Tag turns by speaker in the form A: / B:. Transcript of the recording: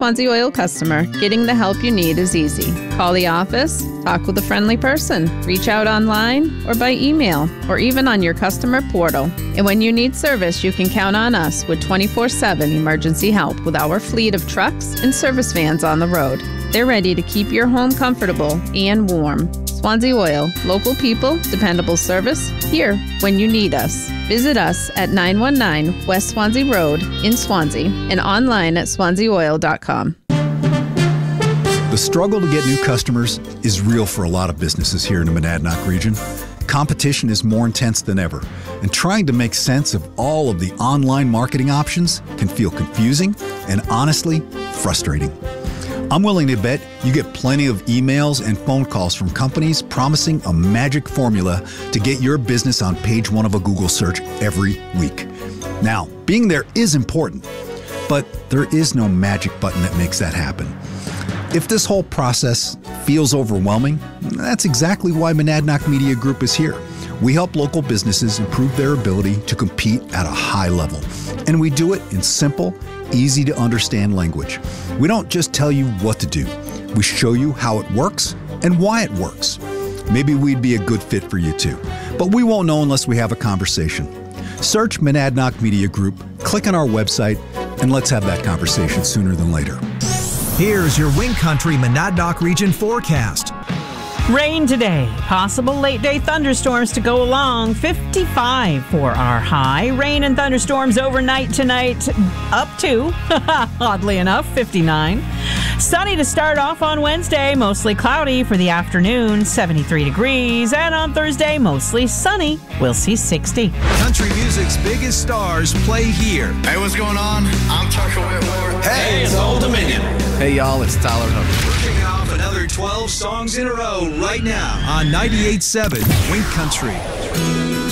A: Swansea Oil customer, getting the help you need is easy. Call the office, talk with a friendly person, reach out online or by email, or even on your customer portal. And when you need service, you can count on us with 24/7 emergency help with our fleet of trucks and service vans on the road. They're ready to keep your home comfortable and warm. Swansea Oil, local people, dependable service, here when you need us. Visit us at 919 West Swansea Road in Swansea and online at swanseaoil.com.
B: The struggle to get new customers is real for a lot of businesses here in the Monadnock region. Competition is more intense than ever, and trying to make sense of all of the online marketing options can feel confusing and honestly frustrating. I'm willing to bet you get plenty of emails and phone calls from companies promising a magic formula to get your business on page one of a Google search every week. Now, being there is important, but there is no magic button that makes that happen. If this whole process feels overwhelming, that's exactly why Monadnock Media Group is here. We help local businesses improve their ability to compete at a high level, and we do it in simple, easy to understand language. We don't just tell you what to do. We show you how it works and why it works. Maybe we'd be a good fit for you too, but we won't know unless we have a conversation. Search Monadnock Media Group, click on our website, and let's have that conversation sooner than later.
C: Here's your Wing Country Monadnock region forecast.
D: Rain today. Possible late-day thunderstorms to go along. 55 for our high. Rain and thunderstorms overnight tonight. Up to, oddly enough, 59. Sunny to start off on Wednesday. Mostly cloudy for the afternoon. 73 degrees. And on Thursday, mostly sunny. We'll see 60.
C: Country music's biggest stars play here.
E: Hey, what's going on? I'm Tucker Whitmore.
F: Hey, it's Old Dominion.
G: Hey, y'all, it's Tyler Hubbard.
F: We're kicking off another 12 songs in a row right now
C: On 98.7 Wing Country.